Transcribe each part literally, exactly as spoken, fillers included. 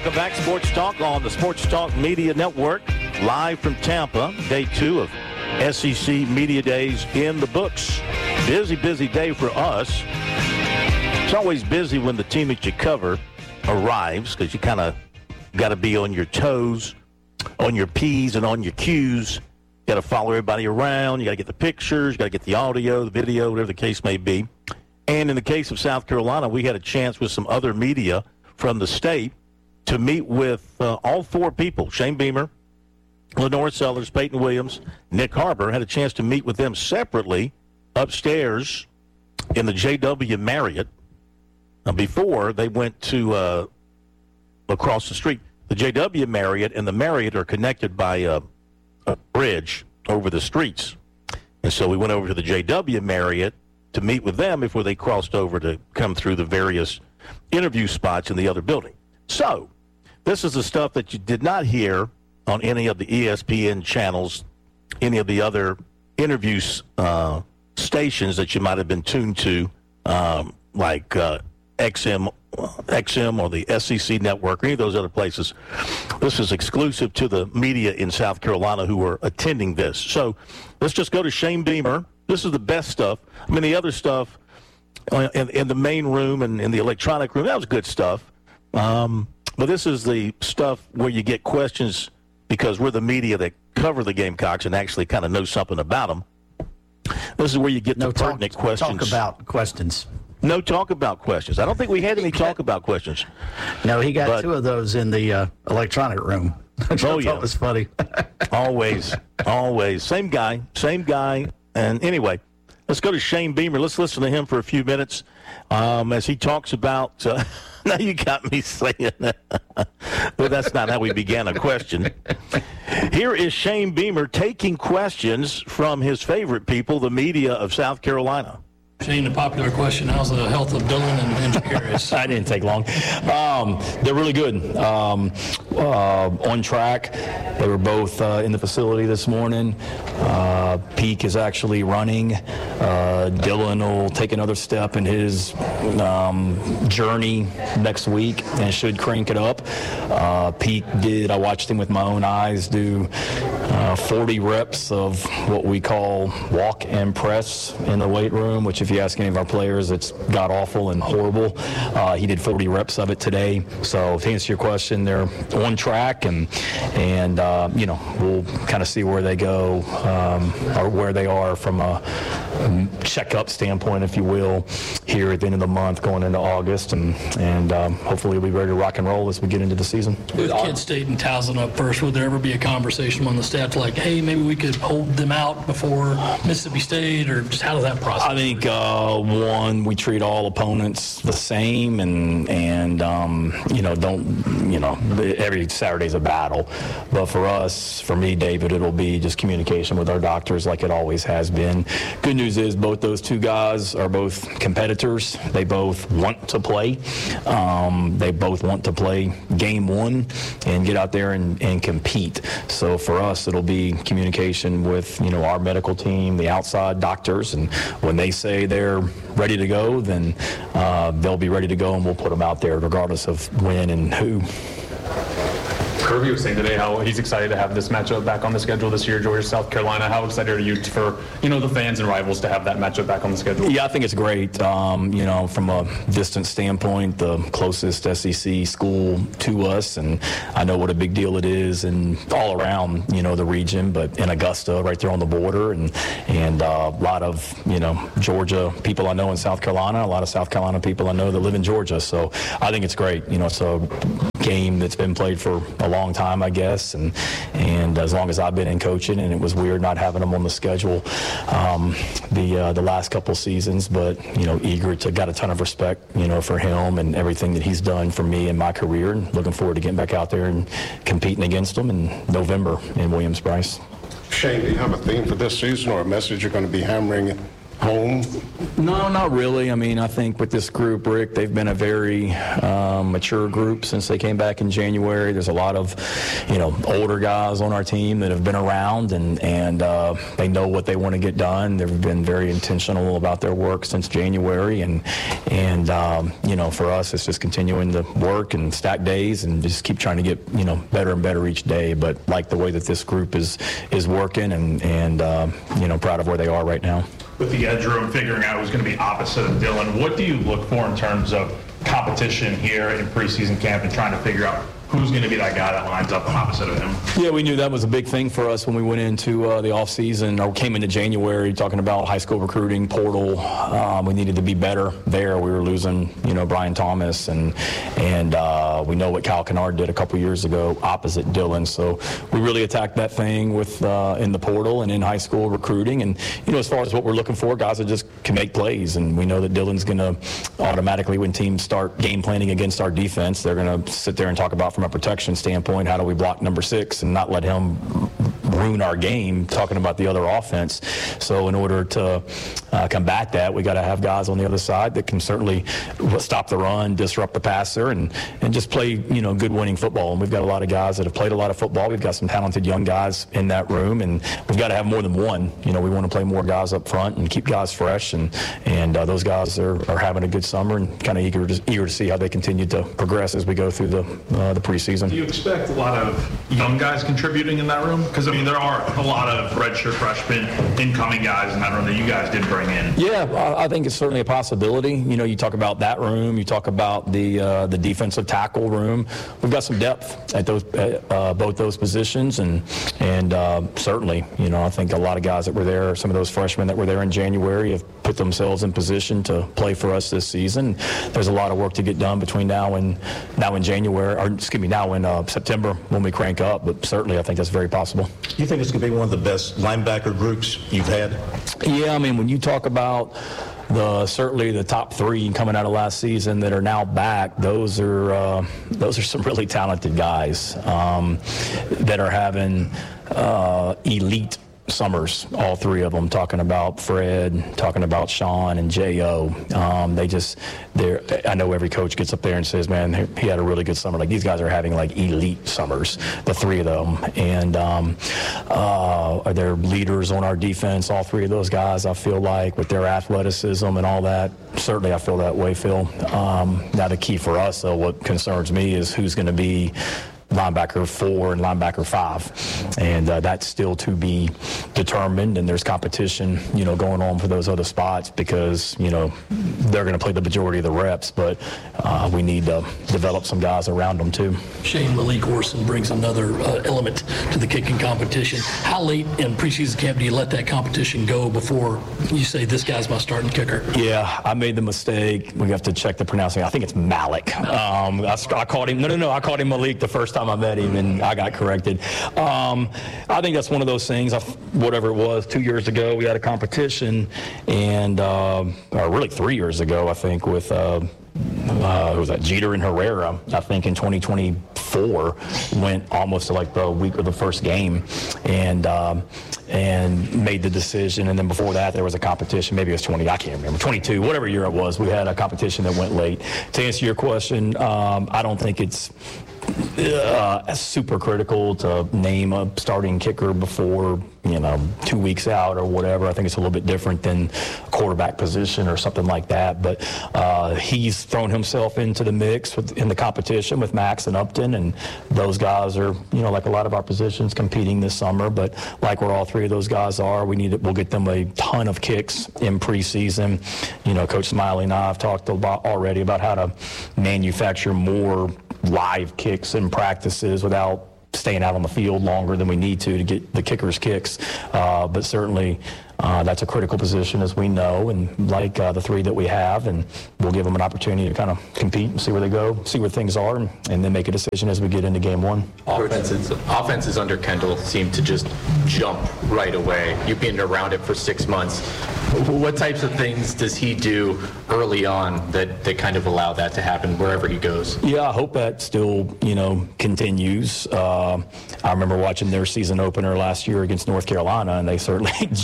Welcome back, Sports Talk on the Sports Talk Media Network, live from Tampa, day two of S E C Media Days in the books. Busy, busy day for us. It's always busy when the team that you cover arrives because you kind of got to be on your toes, on your P's and on your Q's. You got to follow everybody around. You got to get the pictures. You got to get the audio, the video, whatever the case may be. And in the case of South Carolina, we had a chance with some other media from the state to meet with uh, all four people, Shane Beamer, Lenore Sellers, Peyton Williams, Nick Harbor. Had a chance to meet with them separately upstairs in the J W Marriott. Now, before they went to uh, across the street. The J W Marriott and the Marriott are connected by a, a bridge over the streets. And so we went over to the J W Marriott to meet with them before they crossed over to come through the various interview spots in the other building. So this is the stuff that you did not hear on any of the E S P N channels, any of the other interviews uh, stations that you might have been tuned to, um, like uh, X M, X M or the S E C Network, or any of those other places. This is exclusive to the media in South Carolina who are attending this. So let's just go to Shane Beamer. This is the best stuff. I mean, the other stuff uh, in, in the main room and in the electronic room, that was good stuff. Um, but this is the stuff where you get questions because we're the media that cover the Gamecocks and actually kind of know something about them. This is where you get no the talk, pertinent questions. Talk about questions. No talk about questions. I don't think we had any talk about questions. No, he got but, two of those in the uh, electronic room. Which oh, I yeah. thought was funny. always, always. Same guy, same guy. And anyway, let's go to Shane Beamer. Let's listen to him for a few minutes um, as he talks about uh, – now you got me saying that. Well, that's not how we began a question. Here is Shane Beamer taking questions from his favorite people, the media of South Carolina. Shane, a popular question, how's the health of Dylan and Jacarius? I didn't take long. Um, they're really good. Um, uh, on track. They were both uh, in the facility this morning. Uh, Peak is actually running. Uh, Dylan will take another step in his um, journey next week and should crank it up. Uh, Peak did, I watched him with my own eyes do uh, forty reps of what we call walk and press in the weight room, which if If you ask any of our players, it's god-awful and horrible. Uh, he did forty reps of it today. So to answer your question, they're on track, and, and uh, you know, we'll kind of see where they go um, or where they are from a checkup standpoint, if you will, here at the end of the month going into August, and, and um, hopefully we'll be ready to rock and roll as we get into the season. With Kent State and Towson up first, would there ever be a conversation among the staff like, hey, maybe we could hold them out before Mississippi State, or just how does that process I think uh, Uh, one, we treat all opponents the same, and and um, you know, don't you know, every Saturday's a battle. But for us, for me, David, it'll be just communication with our doctors like it always has been. Good news is both those two guys are both competitors. They both want to play. Um, they both want to play game one and get out there and, and compete. So for us, it'll be communication with you know our medical team, the outside doctors, and when they say they're ready to go, then uh, they'll be ready to go, and we'll put them out there regardless of when and who. Kirby was saying today how he's excited to have this matchup back on the schedule this year, Georgia, South Carolina. How excited are you for, you know, the fans and rivals to have that matchup back on the schedule? Yeah, I think it's great. Um, you know, from a distance standpoint, the closest S E C school to us, and I know what a big deal it is, and all around, you know, the region, but in Augusta, right there on the border, and and uh, a lot of, you know, Georgia people I know in South Carolina, a lot of South Carolina people I know that live in Georgia. So I think it's great. You know, it's a game that's been played for a long time, I guess, and and as long as I've been in coaching, and it was weird not having them on the schedule um, the uh, the last couple seasons, but you know, eager to got a ton of respect, you know, for him and everything that he's done for me in my career, and looking forward to getting back out there and competing against him in November in Williams-Brice. Shane, do you have a theme for this season or a message you're going to be hammering home? No, not really. I mean, I think with this group, Rick, they've been a very um, mature group since they came back in January. There's a lot of, you know, older guys on our team that have been around, and, and uh, they know what they want to get done. They've been very intentional about their work since January, and, and um, you know, for us, it's just continuing to work and stack days and just keep trying to get, you know, better and better each day. But like the way that this group is, is working, and, and uh, you know, proud of where they are right now. With the edge room figuring out who's going to be opposite of Dylan, what do you look for in terms of competition here in preseason camp and trying to figure out who's going to be that guy that lines up opposite of him? Yeah, we knew that was a big thing for us when we went into uh, the offseason, or came into January, talking about high school recruiting, portal. Um, we needed to be better there. We were losing, you know, Brian Thomas, and and uh, we know what Kyle Kennard did a couple years ago opposite Dylan. So we really attacked that thing with uh, in the portal and in high school recruiting. And, you know, as far as what we're looking for, guys that just can make plays. And we know that Dylan's going to automatically, when teams start game planning against our defense, they're going to sit there and talk about, from a protection standpoint, how do we block number six and not let him ruin our game, talking about the other offense. So in order to uh, combat that, we got to have guys on the other side that can certainly stop the run, disrupt the passer, and, and just play, you know, good winning football. And we've got a lot of guys that have played a lot of football. We've got some talented young guys in that room, and we've got to have more than one. You know, we want to play more guys up front and keep guys fresh, and and uh, those guys are, are having a good summer and kind of eager to, eager to see how they continue to progress as we go through the uh, the preseason. Do you expect a lot of young guys contributing in that room? Because, I mean, there are a lot of redshirt freshmen, incoming guys in that room that you guys did bring in. Yeah, I think it's certainly a possibility. You know, you talk about that room, you talk about the uh, the defensive tackle room. We've got some depth at those at, uh, both those positions, and and uh, certainly, you know, I think a lot of guys that were there, some of those freshmen that were there in January, have put themselves in position to play for us this season. There's a lot of work to get done between now and now in January, or excuse me, now in uh, September when we crank up. But certainly, I think that's very possible. You think it's going to be one of the best linebacker groups you've had? Yeah, I mean, when you talk about the certainly the top three coming out of last season that are now back, those are uh, those are some really talented guys um, that are having uh, elite summers, all three of them, talking about Fred, talking about Sean and J O. Um, they just, they're, I know every coach gets up there and says, man, he had a really good summer. Like, these guys are having like elite summers, the three of them. And um, uh, are there leaders on our defense, all three of those guys, I feel like, with their athleticism and all that. Certainly I feel that way, Phil. Um, now the key for us, though, what concerns me is who's going to be linebacker four and linebacker five, and uh, that's still to be determined. And there's competition, you know, going on for those other spots, because, you know, they're going to play the majority of the reps, but uh, we need to develop some guys around them too. Shane, Malik Orson brings another uh, element to the kicking competition. How late in preseason camp do you let that competition go before you say this guy's my starting kicker? Yeah, I made the mistake. We have to check the pronouncing. I think it's Malik. Um, I, I called him. No, no, no. I called him Malik the first time I met him, and I got corrected. Um, I think that's one of those things. I, whatever it was, two years ago, we had a competition, and uh, or really three years ago, I think, with uh, uh, who was that? Jeter and Herrera. I think in twenty twenty-four, went almost to like the week of the first game, and. Um, and made the decision. And then before that, there was a competition. Maybe it was twenty, I can't remember, twenty-two, whatever year it was. We had a competition that went late. To answer your question, um, I don't think it's uh, super critical to name a starting kicker before, you know, two weeks out or whatever. I think it's a little bit different than quarterback position or something like that. But uh, he's thrown himself into the mix with, in the competition with Max and Upton, and those guys are, you know, like a lot of our positions, competing this summer. But like where all three of those guys are, we need it. We'll get them a ton of kicks in preseason. You know, Coach Smiley and I have talked about already about how to manufacture more live kicks in practices without staying out on the field longer than we need to to get the kickers' kicks. Uh, but certainly uh, that's a critical position, as we know, and like uh, the three that we have, and we'll give them an opportunity to kind of compete and see where they go, see where things are, and, and then make a decision as we get into game one. Offenses, offenses under Kendall seem to just jump right away. You've been around it for six months. What types of things does he do early on that, that kind of allow that to happen wherever he goes? Yeah, I hope that still, you know, continues. Uh, I remember watching their season opener last year against North Carolina, and they certainly jumped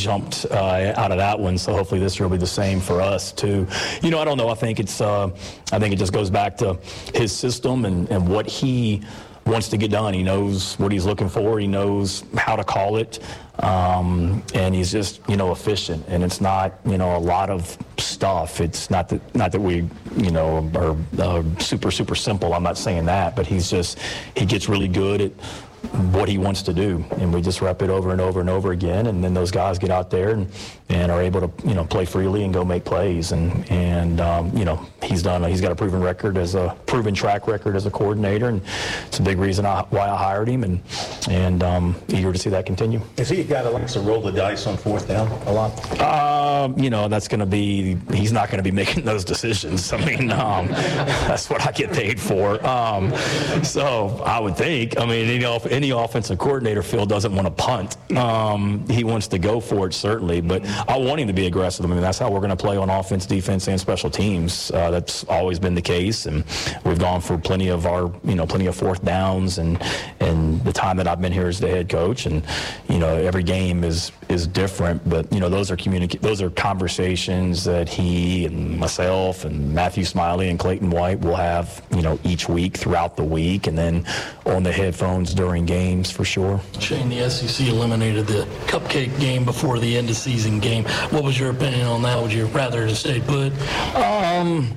uh, out of that one. So hopefully this year will be the same for us too. You know, I don't know. I think it's. Uh, I think it just goes back to his system and, and what he wants to get done. He knows what he's looking for. He knows how to call it. Um, and he's just, you know, efficient. And it's not, you know, a lot of stuff. It's not that, not that we, you know, are uh, super, super simple. I'm not saying that. But he's just, he gets really good at what he wants to do, and we just rep it over and over and over again, and then those guys get out there and, and are able to, you know, play freely and go make plays, and and um, you know, he's done. He's got a proven record as a proven track record as a coordinator, and it's a big reason I, why I hired him, and and um, eager to see that continue. Is he a guy that likes to roll the dice on fourth down a lot? Um, you know, that's going to be. He's not going to be making those decisions. I mean, um, that's what I get paid for. Um, so I would think. I mean, you know, any offensive coordinator, Phil, doesn't want to punt. Um, he wants to go for it, certainly, but I want him to be aggressive. I mean, that's how we're going to play on offense, defense, and special teams. Uh, that's always been the case, and we've gone for plenty of our, you know, plenty of fourth downs, and and the time that I've been here as the head coach, and you know, every game is is different, but you know, those are communica- those are conversations that he and myself and Matthew Smiley and Clayton White will have, you know, each week throughout the week, and then on the headphones during games for sure. Shane, the S E C eliminated the cupcake game before the end of season game. What was your opinion on that? Would you rather to stay put? Um,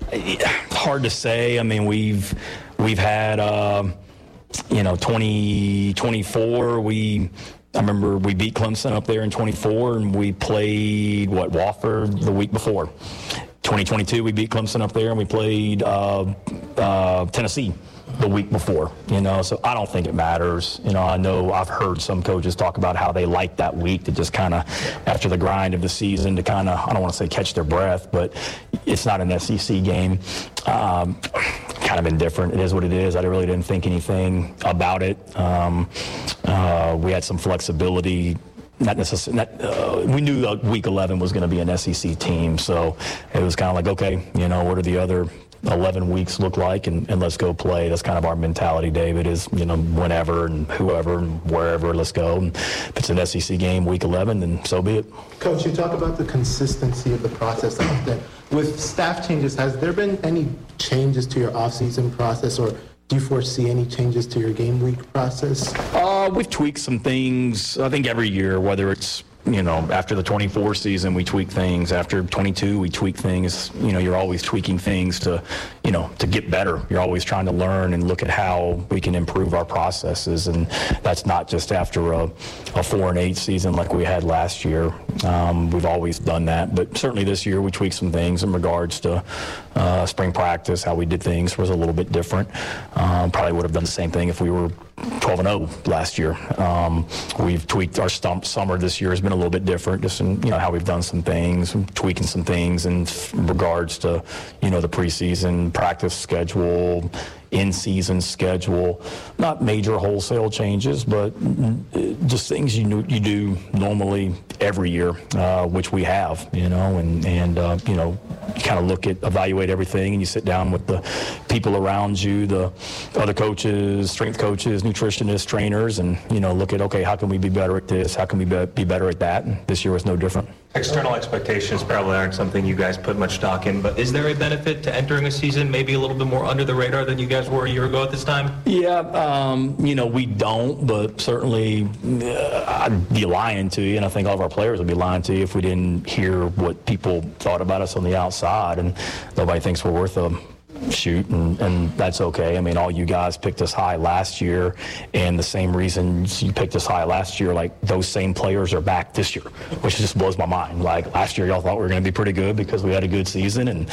hard to say. I mean, we've we've had uh, you know, twenty twenty-four. We I remember we beat Clemson up there in twenty-four, and we played what Wofford the week before. twenty twenty-two, we beat Clemson up there, and we played uh, uh, Tennessee the week before, you know, so I don't think it matters. You know, I know I've heard some coaches talk about how they like that week to just kind of, after the grind of the season, to kind of, I don't want to say catch their breath, but it's not an S E C game. Um, kind of indifferent. It is what it is. I really didn't think anything about it. Um, uh, we had some flexibility. Not necessarily. Not, uh, we knew that week eleven was going to be an S E C team, so it was kind of like, okay, you know, what are the other eleven weeks look like, and, and let's go play. That's kind of our mentality, David, is, you know, whenever and whoever and wherever, let's go. And if it's an S E C game, week eleven, then so be it. Coach, you talk about the consistency of the process. With staff changes, has there been any changes to your offseason process, or do you foresee any changes to your game week process? Uh, we've tweaked some things, I think, every year, whether it's, you know, after the twenty-four season, we tweak things. After twenty-two, we tweak things. You know, you're always tweaking things to, you know, to get better. You're always trying to learn and look at how we can improve our processes. And that's not just after a, a four and eight season like we had last year. Um, we've always done that. But certainly this year we tweaked some things in regards to uh, spring practice. How we did things was a little bit different. Um, probably would have done the same thing if we were twelve and oh last year. Um, we've tweaked our stump summer this year has been a little bit different, just in, you know, how we've done some things, tweaking some things in regards to, you know, the preseason practice schedule, in-season schedule. Not major wholesale changes, but just things you you do normally every year, uh, which we have, you know, and, and uh, you know, you kind of look at, evaluate everything, and you sit down with the people around you, the other coaches, strength coaches, nutritionists, trainers, and, you know, look at, okay, how can we be better at this? How can we be, be better at that? And this year was no different. External expectations probably aren't something you guys put much stock in, but is there a benefit to entering a season maybe a little bit more under the radar than you guys were a year ago at this time? Yeah, um, you know, we don't, but certainly uh, I'd be lying to you, and I think all of our players would be lying to you if we didn't hear what people thought about us on the outside, and nobody thinks we're worth a shoot, and, and that's okay. I mean, all you guys picked us high last year, and the same reasons you picked us high last year, like those same players are back this year, which just blows my mind. Like last year, y'all thought we were going to be pretty good because we had a good season, and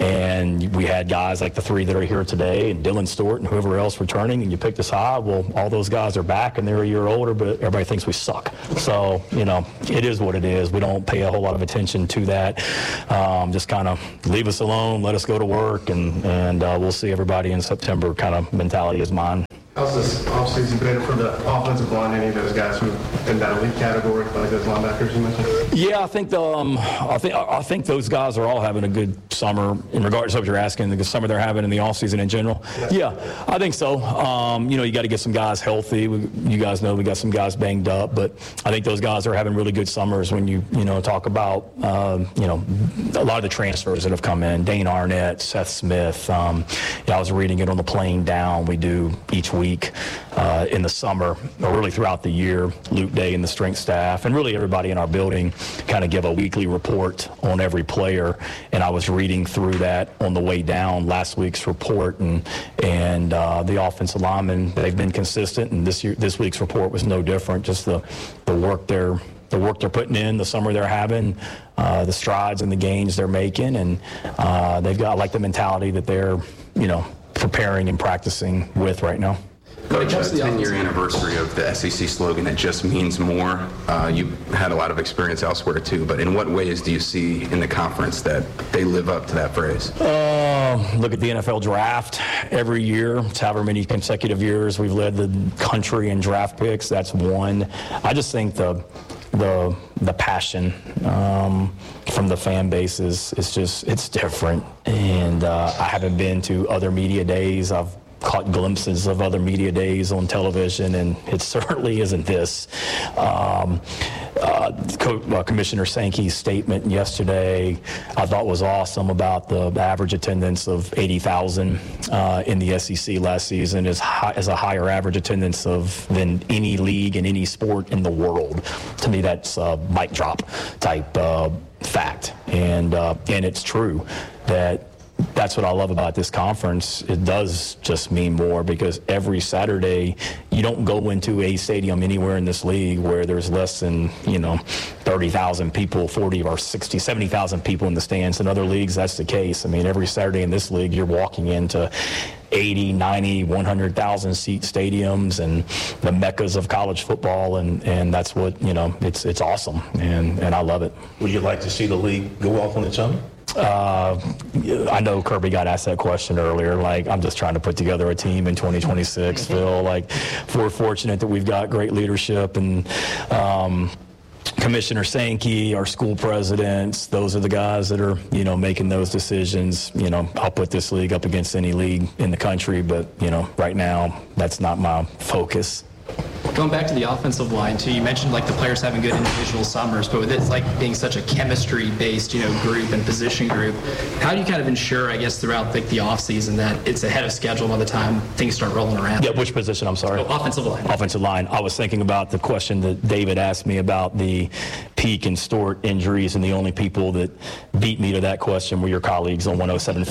and we had guys like the three that are here today, and Dylan Stewart and whoever else returning, and you picked us high. Well, all those guys are back, and they're a year older, but everybody thinks we suck. So, you know, it is what it is. We don't pay a whole lot of attention to that. Um, just kind of leave us alone, let us go to work, and, and And uh, we'll see everybody in September kind of mentality is mine. How's this offseason been for the offensive line, any of those guys who in that elite category, like those linebackers you mentioned? Yeah, I think the, um, I think I think those guys are all having a good summer in regards to what you're asking, the summer they're having in the offseason in general. Yeah, I think so. Um, you know, you got to get some guys healthy. We, you guys know we got some guys banged up, but I think those guys are having really good summers when you, you know, talk about, um, you know, a lot of the transfers that have come in. Dane Arnett, Seth Smith. Um, yeah, I was reading it on the plane down. We do each week. Week uh, in the summer, or really throughout the year. Luke Day and the strength staff, and really everybody in our building, kind of give a weekly report on every player. And I was reading through that on the way down last week's report, and and uh, the offensive linemen, they've been consistent, and this year, this week's report was no different. Just the the work they're the work they're putting in, the summer they're having, uh, the strides and the gains they're making, and uh, they've got like the mentality that they're you know preparing and practicing with right now. Coach, a ten-year anniversary of the S E C slogan, it just means more. Uh, you've had a lot of experience elsewhere too, but in what ways do you see in the conference that they live up to that phrase? Uh, look at the N F L draft every year. It's however many consecutive years we've led the country in draft picks. That's one. I just think the the the passion um, from the fan base is, is just, it's different. And uh, I haven't been to other media days. I've caught glimpses of other media days on television, and it certainly isn't this. Um, uh, Co- uh, Commissioner Sankey's statement yesterday I thought was awesome about the, the average attendance of eighty thousand uh, in the S E C last season is, high, is a higher average attendance of than any league in any sport in the world. To me, that's a mic drop type uh, fact, and uh, and it's true that. That's what I love about this conference. It does just mean more because every Saturday you don't go into a stadium anywhere in this league where there's less than, you know, thirty thousand people, forty or sixty, seventy thousand people in the stands. In other leagues, that's the case. I mean, every Saturday in this league, you're walking into eighty, ninety, one hundred thousand seat stadiums and the meccas of college football, and, and that's what, you know, it's it's awesome, and, and I love it. Would you like to see the league go off on its own? Uh, I know Kirby got asked that question earlier. Like, I'm just trying to put together a team in twenty twenty-six, Phil. Like, we're fortunate that we've got great leadership, and um, Commissioner Sankey, our school presidents, those are the guys that are, you know, making those decisions. You know, I'll put this league up against any league in the country, but, you know, right now, that's not my focus. Going back to the offensive line, too, you mentioned like the players having good individual summers, but with it like being such a chemistry-based, you know, group and position group, how do you kind of ensure, I guess, throughout like the offseason that it's ahead of schedule by the time things start rolling around? Yeah, which position? I'm sorry. Oh, offensive line. Offensive line. I was thinking about the question that David asked me about the Peak and Stewart injuries, and the only people that beat me to that question were your colleagues on one oh seven point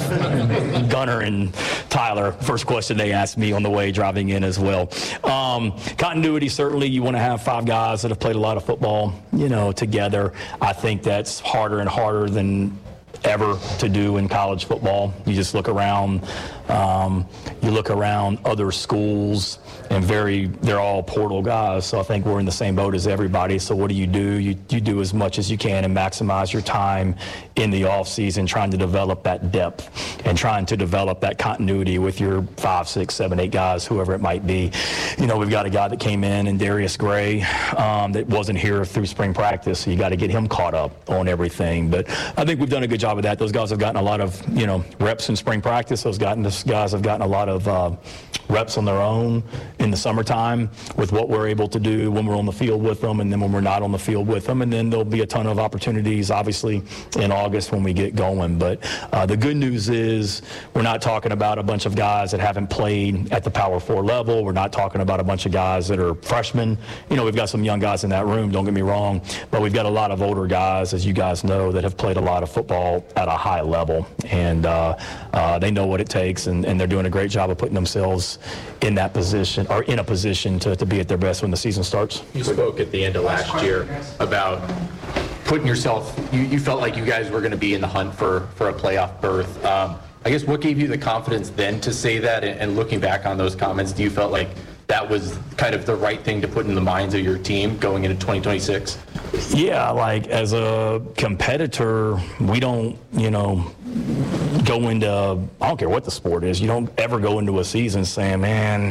five, Gunner and Tyler. First question they asked me on the way driving in as well. Um, Continuity, certainly you want to have five guys that have played a lot of football, you know, together. I think that's harder and harder than ever to do in college football. You just look around, um, you look around other schools, and very, they're all portal guys. So I think we're in the same boat as everybody. So what do you do? You, you do as much as you can and maximize your time in the off season, trying to develop that depth and trying to develop that continuity with your five, six, seven, eight guys, whoever it might be. You know, we've got a guy that came in, and Darius Gray, um, that wasn't here through spring practice. So you got to get him caught up on everything. But I think we've done a good job of that. Those guys have gotten a lot of, you know, reps in spring practice. Those guys have gotten a lot of uh, reps on their own in the summertime with what we're able to do when we're on the field with them, and then when we're not on the field with them. And then there'll be a ton of opportunities, obviously, in August when we get going. But uh, the good news is we're not talking about a bunch of guys that haven't played at the Power Four level. We're not talking about a bunch of guys that are freshmen. You know, we've got some young guys in that room, don't get me wrong, but we've got a lot of older guys, as you guys know, that have played a lot of football at a high level. And uh, uh, they know what it takes, and, and they're doing a great job of putting themselves in that position, or in a position to, to be at their best when the season starts. You spoke at the end of last year about putting yourself, you, you felt like you guys were going to be in the hunt for, for a playoff berth. Um, I guess what gave you the confidence then to say that, and, and looking back on those comments, do you felt like that was kind of the right thing to put in the minds of your team going into twenty twenty-six? Yeah, like as a competitor, we don't, you know, go into, I don't care what the sport is, you don't ever go into a season saying, man,